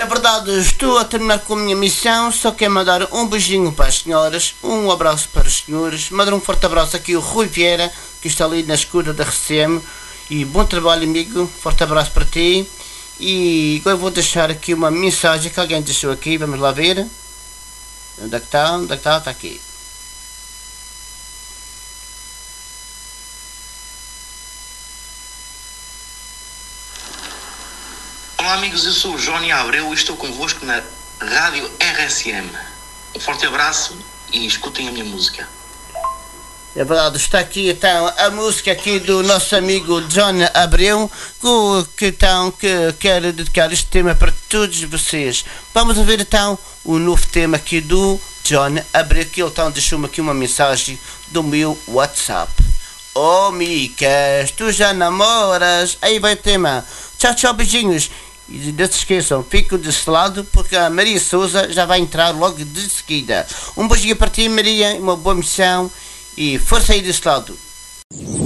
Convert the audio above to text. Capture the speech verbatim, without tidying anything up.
É verdade, estou a terminar com a minha missão, só quero mandar um beijinho para as senhoras, um abraço para os senhores, mandar um forte abraço aqui ao Rui Vieira, que está ali na escuta da R C M, e bom trabalho, amigo, forte abraço para ti. E agora vou deixar aqui uma mensagem que alguém deixou aqui, vamos lá ver. Onde é que está? Onde é que está? Está aqui. Olá amigos, eu sou o Johnny Abreu e estou convosco na Rádio R S M. Um forte abraço e escutem a minha música. É verdade, está aqui então a música aqui do nosso amigo John Abreu, que, então, que quer dedicar este tema para todos vocês. Vamos ouvir então o novo tema aqui do John Abreu, que ele então deixou-me aqui uma mensagem do meu WhatsApp. Oh Micas, tu já namoras? Aí vai o tema. Tchau, tchau, beijinhos. E não se esqueçam, fico desse lado porque a Maria Souza já vai entrar logo de seguida. Um beijinho para ti, Maria, uma boa missão. E força aí desse lado.